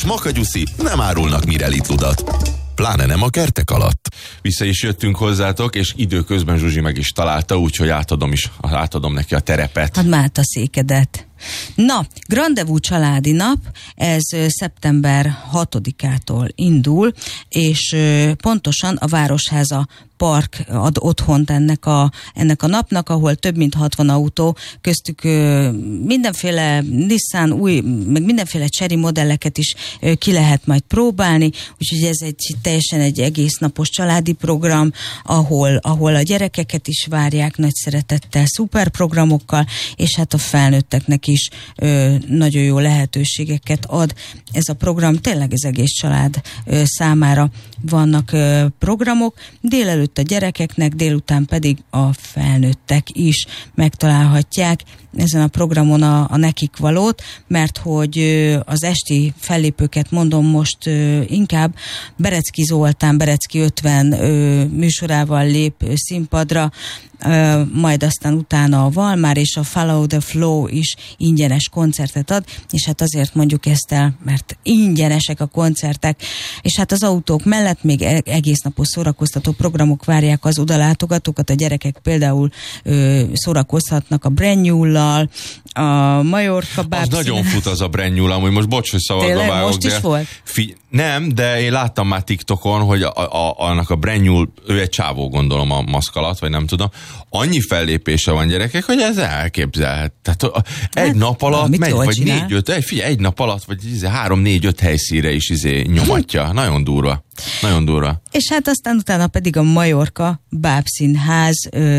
és makagyuszi nem árulnak Mirelit-ludat. Pláne nem a kertek alatt. Vissza is jöttünk hozzátok, és időközben Zsuzsi meg is találta, úgyhogy átadom neki a terepet. Hadd már a székedet. Na, Grandevú családi nap, ez szeptember 6-ától indul, és pontosan a Városháza Park ad otthont ennek a napnak, ahol több mint 60 autó, köztük mindenféle Nissan új, meg mindenféle Chery modelleket is ki lehet majd próbálni, úgyhogy ez teljesen egy egész napos családi program, ahol a gyerekeket is várják nagy szeretettel, szuper programokkal, és hát a felnőtteknek is nagyon jó lehetőségeket ad. Ez a program tényleg az egész család számára vannak programok, délelőtt a gyerekeknek, délután pedig a felnőttek is megtalálhatják ezen a programon a nekik valót, mert hogy az esti fellépőket mondom most inkább Berecki Zoltán, Berecki 50 műsorával lép színpadra, majd aztán utána a Valmár és a Follow the Flow is ingyenes koncertet ad, és hát azért mondjuk ezt el, mert ingyenesek a koncertek, és hát az autók mellett még egész napos szórakoztató programok várják az odalátogatókat, a gyerekek például szórakozhatnak a Brand New-lal, a Majorka bábszín. Az nagyon fut az a Brand New, amúgy most bocs, hogy szabadba vágok, most is volt? Nem, de én láttam már TikTokon, hogy annak a Brand New, ő egy csávó, gondolom, a maszk alatt, vagy nem tudom, annyi fellépése van, gyerekek, hogy ez elképzelhet. Tehát egy nap alatt megy, vagy 4-5, egy nap alatt, vagy 3-4-5 helyszínre is nyomatja. Nagyon durva. Nagyon durva. És hát aztán utána pedig a Majorka bábszínház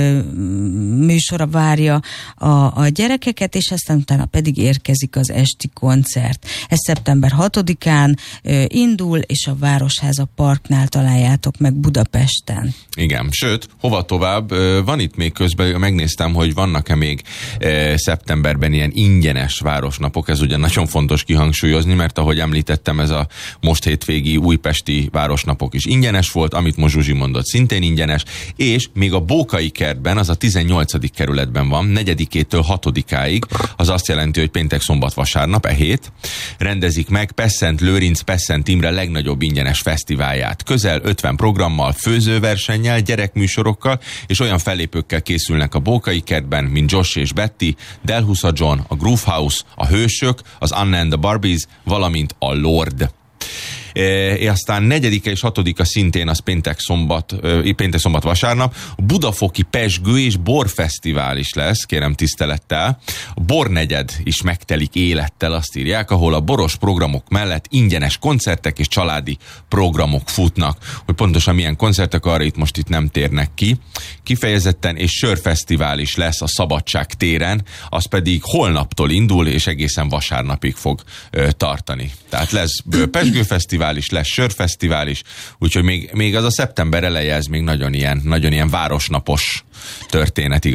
műsora várja a gyerekeket, és aztán utána pedig érkezik az esti koncert. Ez szeptember 6-án indul, és a Városháza Parknál találjátok meg Budapesten. Igen, sőt, hova tovább? Van itt még közben, megnéztem, hogy vannak-e még szeptemberben ilyen ingyenes városnapok, ez ugye nagyon fontos kihangsúlyozni, mert ahogy említettem, ez a most hétvégi újpesti városnapok is ingyenes volt, amit most Zsuzsi mondott, szintén ingyenes, és még a Bókai kertben, az a 18. kerületben van, 4-től 6-áig, az azt jelenti, hogy péntek, szombat, vasárnap, hét, rendezik meg Pesszent Lőrinc, Pesszent Imre legnagyobb ingyenes fesztiválját. Közel 50 programmal, főzőversennyel, gyerekműsorokkal, és olyan fellépőkkel készülnek a Bókai kertben, mint Josh és Betty, Delhusa John, a Groove House, a Hősök, az Anna and the Barbies, valamint a Lord. Aztán 4. és 6. szintén az péntek, szombat, vasárnap. Budafoki Pezsgő és Borfesztivál is lesz, kérem tisztelettel. A Bornegyed is megtelik élettel, azt írják, ahol a boros programok mellett ingyenes koncertek és családi programok futnak. Hogy pontosan milyen koncertek, arra itt nem térnek ki. Kifejezetten, és sörfesztivál is lesz a Szabadság téren, az pedig holnaptól indul, és egészen vasárnapig fog tartani. Tehát lesz Pezsgőfesztivál is, lesz sörfesztivál is, úgyhogy még az a szeptember eleje, ez még nagyon ilyen városnapos történet igaz.